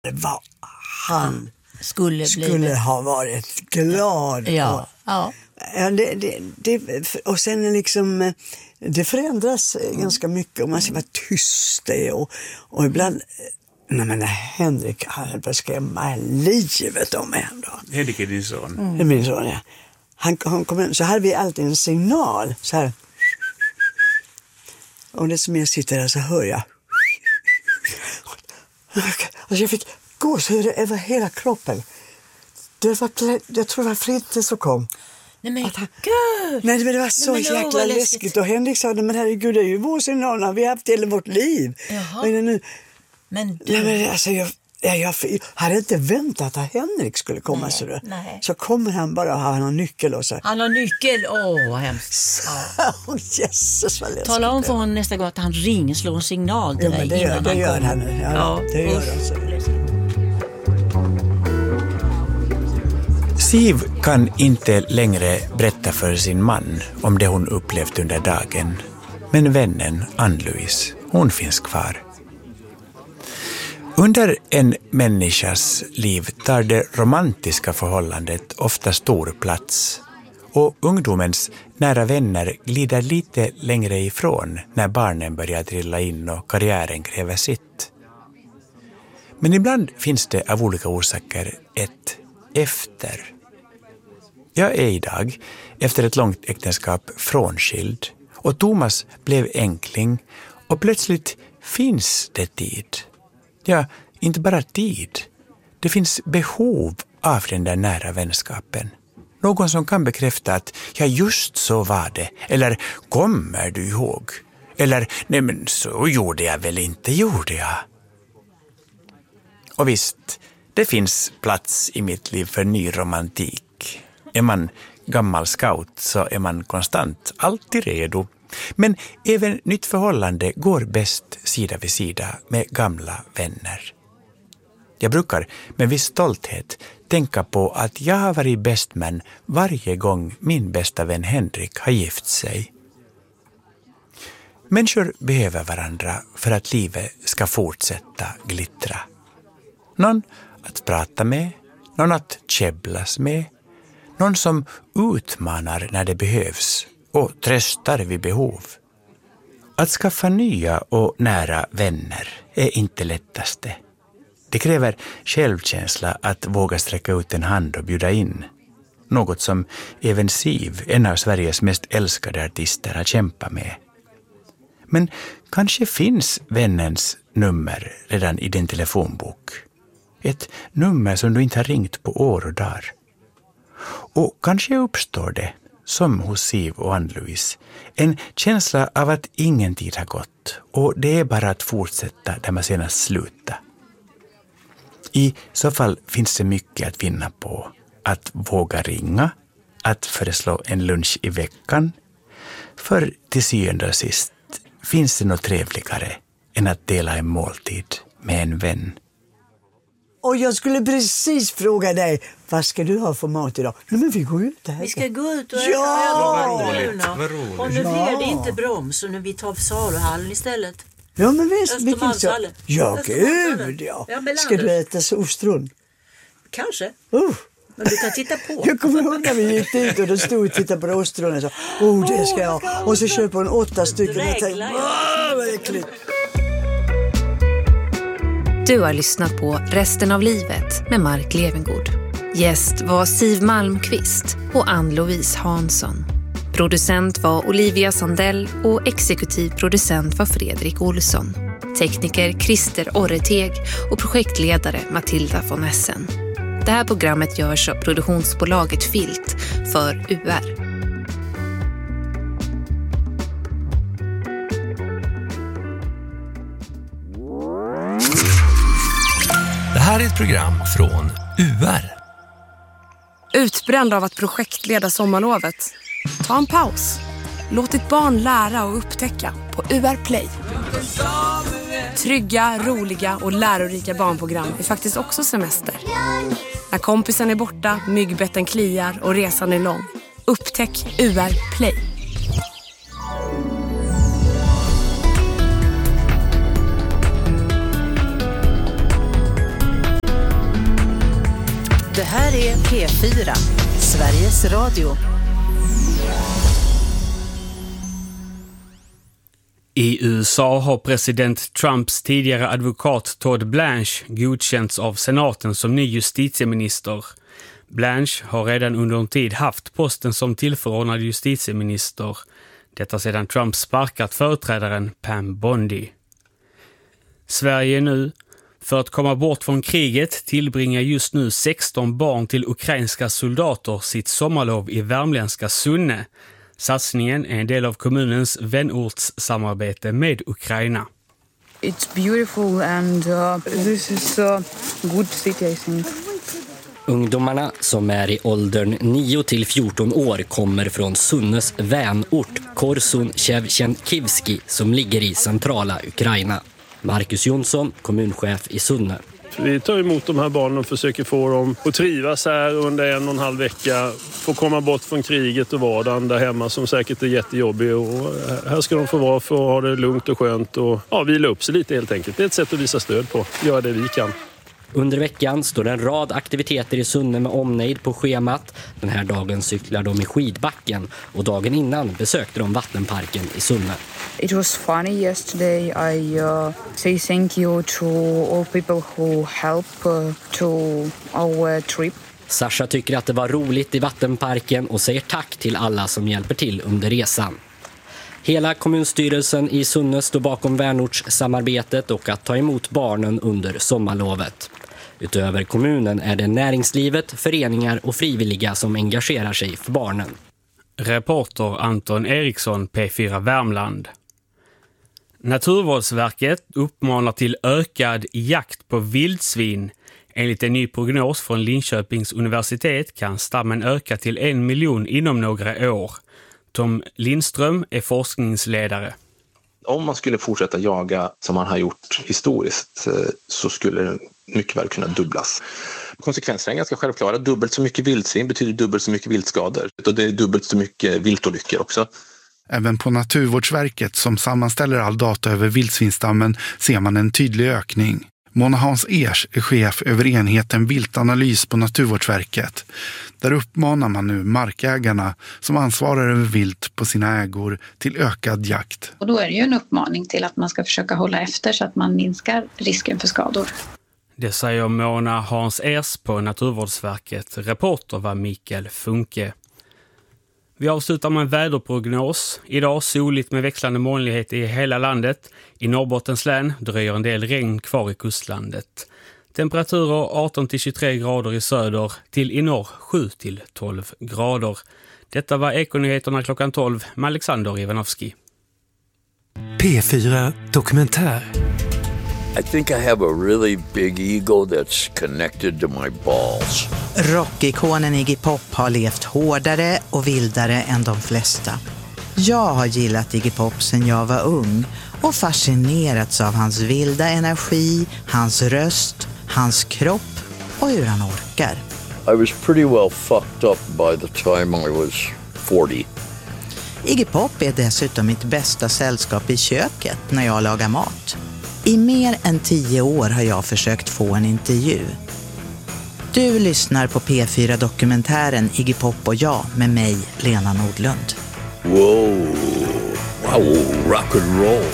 vad han skulle ha varit glad. Ja. Och sen liksom det förändras ganska mycket och man ser vad tyst det är och ibland när Henrik hade på skrämma livet om mig ändå. Henrik är din son. Det är min son, ja. Han kom in, så hade vi alltid en signal så här. Och det som jag sitter där så hör jag. Och jag fick gåshud över hela kroppen. Jag tror det var Fritte som kom. Nej men gud! Nej men det var så jäkla läskigt. Och Henrik sa, men herregud, det är ju vår signal. Vi har haft hela vårt liv. Jaha. Vad är det nu? Men du... Nej, men alltså, jag hade inte väntat att Henrik skulle komma. Nej. Så kommer han bara och har någon nyckel. Och så. Han har nyckel, vad hemskt. Jesus, vad läskigt. Tala om för honom nästa gång att han ringer, slår en signal till dig. Det gör han nu. Ja, det gör han så. Siv kan inte längre berätta för sin man om det hon upplevt under dagen. Men vännen Ann-Louise, hon finns kvar. Under en människas liv tar det romantiska förhållandet ofta stor plats. Och ungdomens nära vänner glider lite längre ifrån när barnen börjar trilla in och karriären kräver sitt. Men ibland finns det av olika orsaker ett efter. Jag är idag, efter ett långt äktenskap, frånskild. Och Thomas blev enkling. Och plötsligt finns det tid. Ja, inte bara tid. Det finns behov av den där nära vänskapen. Någon som kan bekräfta att ja, just så var det. Eller kommer du ihåg? Eller nej men så gjorde jag väl inte, gjorde jag. Och visst, det finns plats i mitt liv för ny romantik. Är man gammal scout så är man konstant, alltid redo. Men även nytt förhållande går bäst sida vid sida med gamla vänner. Jag brukar med viss stolthet tänka på att jag har varit bästman varje gång min bästa vän Henrik har gift sig. Människor behöver varandra för att livet ska fortsätta glittra. Någon att prata med, någon att käbblas med, någon som utmanar när det behövs och tröstar vid behov. Att skaffa nya och nära vänner är inte lättaste. Det kräver självkänsla att våga sträcka ut en hand och bjuda in. Något som även Siv, en av Sveriges mest älskade artister, har kämpat med. Men kanske finns vännens nummer redan i din telefonbok. Ett nummer som du inte har ringt på år och dagar. Och kanske uppstår det, som hos Siv och Ann-Louise, en känsla av att ingen tid har gått och det är bara att fortsätta där man senast slutade. I så fall finns det mycket att vinna på att våga ringa, att föreslå en lunch i veckan. För till syvende och sist finns det något trevligare än att dela en måltid med en vän. Och jag skulle precis fråga dig, vad ska du ha för mat idag? Nej, men vi går ut här. Vi ska gå ut och Vad roligt. Och nu blir det inte Broms och nu vi tar Saluhallen istället. Ja, men visst. Östermalmshallen. Ja, gud, ja. Ska du äta ostron? Kanske. Men du kan titta på. Jag kommer ihåg när vi gick dit och då stod och tittade på ostron och sa, det ska jag ha. Och så köper hon 8 stycken och tänkte, vad äckligt. Du har lyssnat på Resten av livet med Mark Levengood. Gäst var Siv Malmqvist och Ann-Louise Hansson. Producent var Olivia Sandell och exekutiv producent var Fredrik Olsson. Tekniker Christer Orreteg och projektledare Matilda von Essen. Det här programmet görs av produktionsbolaget Filt för UR. Det här är ett program från UR. Utbränd av att projektleda sommarlovet? Ta en paus. Låt ditt barn lära och upptäcka på UR Play. Trygga, roliga och lärorika barnprogram är faktiskt också semester. När kompisen är borta, myggbetten kliar och resan är lång. Upptäck UR Play. här är P4, Sveriges Radio. I USA har president Trumps tidigare advokat Todd Blanche godkänts av senaten som ny justitieminister. Blanche har redan under en tid haft posten som tillförordnad justitieminister. Detta sedan Trump sparkat företrädaren Pam Bondi. Sverige nu. För att komma bort från kriget tillbringar just nu 16 barn till ukrainska soldater sitt sommarlov i värmländska Sunne. Satsningen är en del av kommunens vänortssamarbete med Ukraina. It's beautiful and this is a good city, I think. Ungdomarna som är i åldern 9 till 14 år kommer från Sunnes vänort Korsun-Shevchenkivski som ligger i centrala Ukraina. Marcus Jonsson, kommunchef i Sunne. Vi tar emot de här barnen och försöker få dem att trivas här under 1,5 vecka. Få komma bort från kriget och vardagen där hemma som säkert är jättejobbig. Och här ska de få vara för att ha det lugnt och skönt och vila upp sig lite helt enkelt. Det är ett sätt att visa stöd på. Göra det vi kan. Under veckan står en rad aktiviteter i Sunne med omnejd på schemat. Den här dagen cyklar de i skidbacken och dagen innan besökte de vattenparken i Sunne. It was funny yesterday. I say thank you to all people who helped to our trip. Sasha tycker att det var roligt i vattenparken och säger tack till alla som hjälper till under resan. Hela kommunstyrelsen i Sunne står bakom vänortssamarbetet och att ta emot barnen under sommarlovet. Utöver kommunen är det näringslivet, föreningar och frivilliga som engagerar sig för barnen. Reporter Anton Eriksson, P4 Värmland. Naturvårdsverket uppmanar till ökad jakt på vildsvin. Enligt en ny prognos från Linköpings universitet kan stammen öka till 1 miljon inom några år. Tom Lindström är forskningsledare. Om man skulle fortsätta jaga som man har gjort historiskt så skulle det mycket väl kunna dubblas. Konsekvenserna är ganska självklara. Dubbelt så mycket vildsvin betyder dubbelt så mycket viltskador. Och det är dubbelt så mycket viltolyckor också. Även på Naturvårdsverket som sammanställer all data över vildsvinstammen ser man en tydlig ökning. Mona Hans Ers är chef över enheten viltanalys på Naturvårdsverket. Där uppmanar man nu markägarna som ansvarar över vilt på sina ägor till ökad jakt. Och då är det ju en uppmaning till att man ska försöka hålla efter så att man minskar risken för skador. Det säger Mona Hans Ers på Naturvårdsverket. Reporter var Mikael Funke. Vi avslutar med en väderprognos. Idag soligt med växlande molnighet i hela landet. I Norrbottens län dröjer en del regn kvar i kustlandet. Temperaturer 18-23 grader i söder, till i norr 7-12 grader. Detta var Ekonyheterna klockan 12 med Alexander Ivanovski. P4 Dokumentär. I think I have a really big ego that's connected to my balls. Rockikonen Iggy Pop har levt hårdare och vildare än de flesta. Jag har gillat Iggy Pop sedan jag var ung och fascinerats av hans vilda energi, hans röst, hans kropp och hur han orkar. I was pretty well fucked up by the time I was 40. Iggy Pop är dessutom mitt bästa sällskap i köket när jag lagar mat. I mer än 10 år har jag försökt få en intervju. Du lyssnar på P4 Dokumentären Iggy Pop och jag med mig, Lena Nordlund. Wow, rock and roll.